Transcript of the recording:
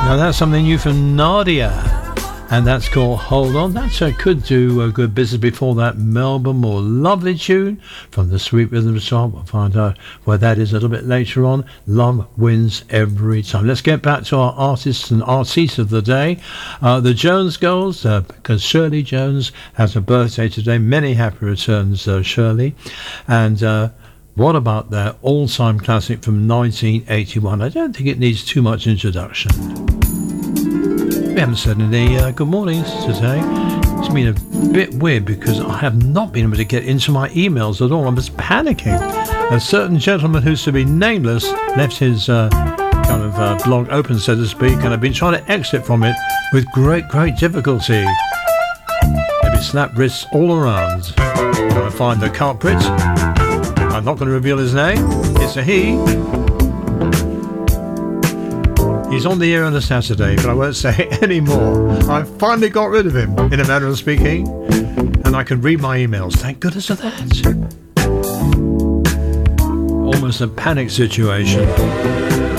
Now that's something new from Nadia, and that's called Hold On. That could do good business. Before that, Melbourne, more lovely tune from the Sweet Rhythm song. We'll find out where that is a little bit later on. Love wins every time. Let's get back to our artists and artistes of the day. The Jones Girls, because Shirley Jones has a birthday today. Many happy returns, Shirley. And what about their all-time classic from 1981? I don't think it needs too much introduction. We haven't said any good mornings today. It's been a bit weird because I have not been able to get into my emails at all. I'm just panicking. A certain gentleman who's to be nameless left his blog open, so to speak, and I've been trying to exit from it with great difficulty. Maybe slap wrists all around. When I find the culprit, I'm not going to reveal his name. It's a he. He's on the air on a Saturday, but I won't say any more. I finally got rid of him, in a manner of speaking, and I can read my emails. Thank goodness for that. Almost a panic situation.